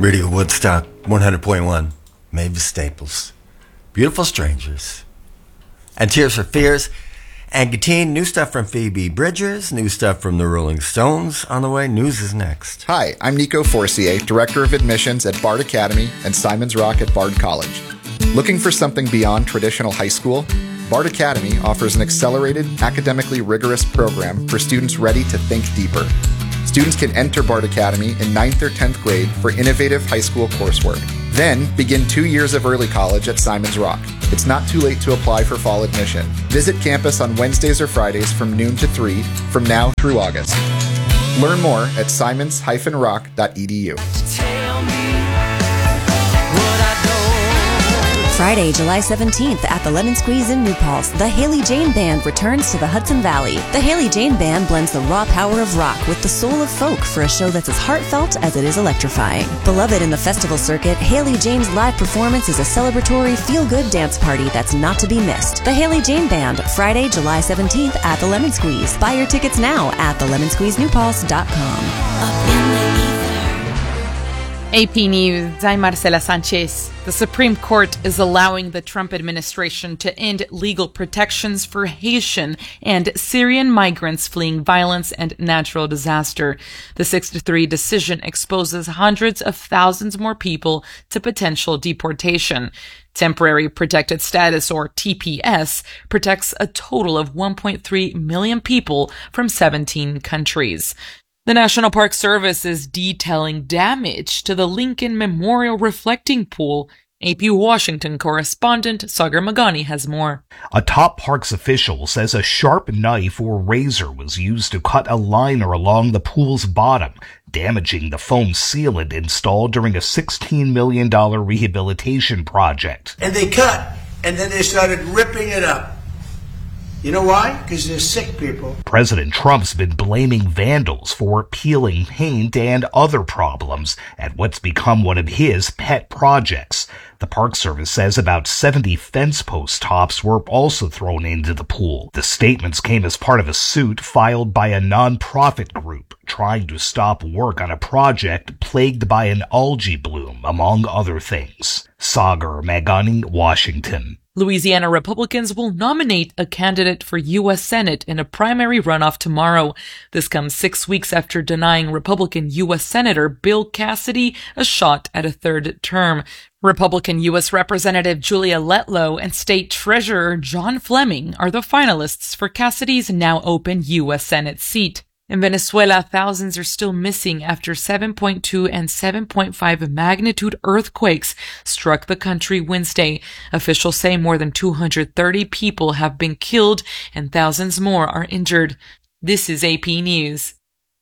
Radio Woodstock 100.1, Mavis Staples. Beautiful Strangers. And Tears for Fears. And Gatine, new stuff from Phoebe Bridgers, new stuff from the Rolling Stones on the way. News is next. Hi, I'm Nico Forcier, Director of Admissions at Bard Academy and Simon's Rock at Bard College. Looking for something beyond traditional high school? Bard Academy offers an accelerated, academically rigorous program for students ready to think deeper. Students can enter Bard Academy in 9th or 10th grade for innovative high school coursework. Then begin 2 years of early college at Simon's Rock. It's not too late to apply for fall admission. Visit campus on Wednesdays or Fridays from noon to 3 from now through August. Learn more at simons-rock.edu. Friday, July 17th at the Lemon Squeeze in New Paltz, the Haley Jane Band returns to the Hudson Valley. The Haley Jane Band blends the raw power of rock with the soul of folk for a show that's as heartfelt as it is electrifying. Beloved in the festival circuit, Haley Jane's live performance is a celebratory, feel-good dance party that's not to be missed. The Haley Jane Band, Friday, July 17th at the Lemon Squeeze. Buy your tickets now at thelemonsqueezenewpaltz.com. AP News, I'm Marcela Sanchez. The Supreme Court is allowing the Trump administration to end legal protections for Haitian and Syrian migrants fleeing violence and natural disaster. The 6-3 decision exposes hundreds of thousands more people to potential deportation. Temporary Protected Status, or TPS, protects a total of 1.3 million people from 17 countries. The National Park Service is detailing damage to the Lincoln Memorial Reflecting Pool. AP Washington correspondent Sagar Magani has more. A top parks official says a sharp knife or razor was used to cut a liner along the pool's bottom, damaging the foam sealant installed during a $16 million rehabilitation project. And they cut, and then they started ripping it up. You know why? Because they're sick people. President Trump's been blaming vandals for peeling paint and other problems at what's become one of his pet projects. The Park Service says about 70 fence post tops were also thrown into the pool. The statements came as part of a suit filed by a nonprofit group trying to stop work on a project plagued by an algae bloom, among other things. Sagar Magani, Washington. Louisiana Republicans will nominate a candidate for U.S. Senate in a primary runoff tomorrow. This comes 6 weeks after denying Republican U.S. Senator Bill Cassidy a shot at a third term. Republican U.S. Representative Julia Letlow and State Treasurer John Fleming are the finalists for Cassidy's now open U.S. Senate seat. In Venezuela, thousands are still missing after 7.2 and 7.5 magnitude earthquakes struck the country Wednesday. Officials say more than 230 people have been killed and thousands more are injured. This is AP News.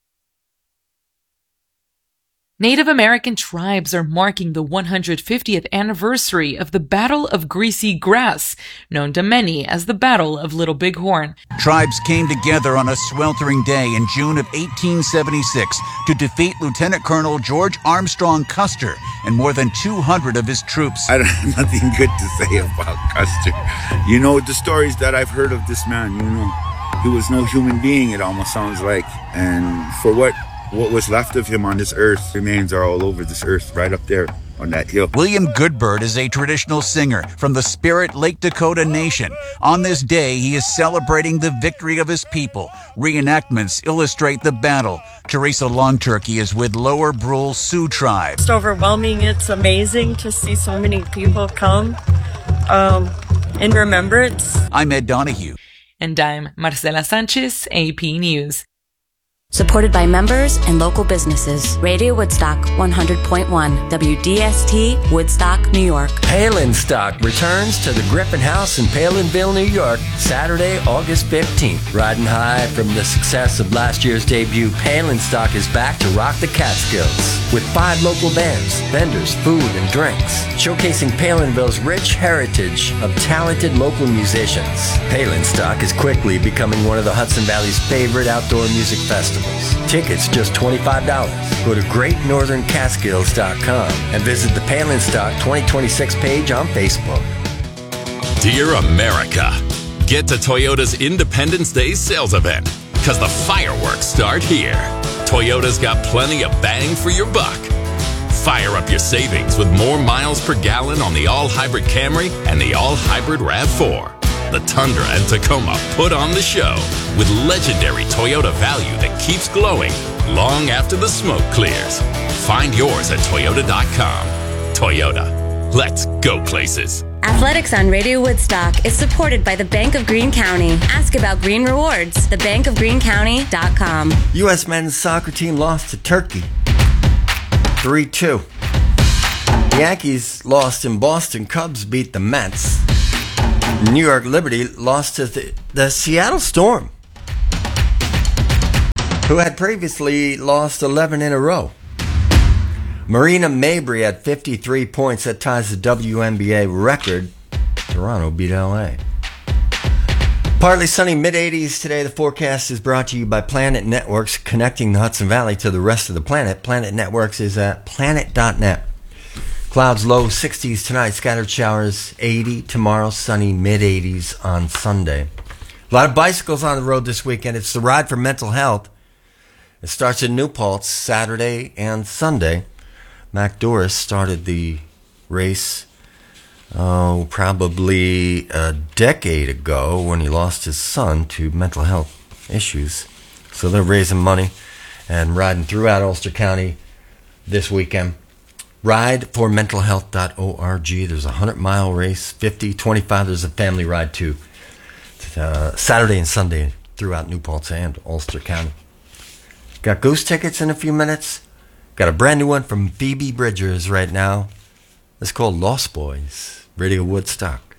Native American tribes are marking the 150th anniversary of the Battle of Greasy Grass, known to many as the Battle of Little Bighorn. Tribes came together on a sweltering day in June of 1876 to defeat Lieutenant Colonel George Armstrong Custer and more than 200 of his troops. I don't have nothing good to say about Custer. You know, the stories that I've heard of this man, he was no human being, it almost sounds like. And for what was left of him on this earth, remains are all over this earth, right up there on that hill. William Goodbird is a traditional singer from the Spirit Lake Dakota Nation. On this day, he is celebrating the victory of his people. Reenactments illustrate the battle. Teresa Longturkey is with Lower Brule Sioux Tribe. It's overwhelming. It's amazing to see so many people come in remembrance. I'm Ed Donahue. And I'm Marcela Sanchez, AP News. Supported by members and local businesses. Radio Woodstock 100.1, WDST, Woodstock, New York. Palin Stock returns to the Griffin House in Palinville, New York, Saturday, August 15th. Riding high from the success of last year's debut, Palin Stock is back to rock the Catskills with 5 local bands, vendors, food, and drinks, showcasing Palinville's rich heritage of talented local musicians. Palin Stock is quickly becoming one of the Hudson Valley's favorite outdoor music festivals. Tickets just $25. Go to GreatNorthernCatskills.com and visit the Palin Stock 2026 page on Facebook. Dear America, get to Toyota's Independence Day sales event because the fireworks start here. Toyota's got plenty of bang for your buck. Fire up your savings with more miles per gallon on the all-hybrid Camry and the all-hybrid RAV4. The Tundra and Tacoma put on the show with legendary Toyota value that keeps glowing long after the smoke clears. Find yours at Toyota.com. Toyota. Let's go places. Athletics on Radio Woodstock is supported by the Bank of Greene County. Ask about Green Rewards. thebankofgreencounty.com. U.S. men's soccer team lost to Turkey 3-2. The Yankees lost in Boston. Cubs beat the Mets. New York Liberty lost to the Seattle Storm, who had previously lost 11 in a row. Marina Mabrey had 53 points. That ties the WNBA record. Toronto beat LA. Partly sunny, mid-80s today. The forecast is brought to you by Planet Networks, connecting the Hudson Valley to the rest of the planet. Planet Networks is at planet.net. Clouds low 60s tonight, scattered showers 80 tomorrow, sunny mid-80s on Sunday. A lot of bicycles on the road this weekend. It's the Ride for Mental Health. It starts in New Paltz Saturday and Sunday. Mac Doris started the race probably a decade ago when he lost his son to mental health issues. So they're raising money and riding throughout Ulster County this weekend. Rideformentalhealth.org. There's a 100-mile race, 50, 25. There's a family ride too. Saturday and Sunday throughout New Paltz and Ulster County. Got Goose tickets in a few minutes. Got a brand new one from Phoebe Bridgers right now. It's called Lost Boys, Radio Woodstock.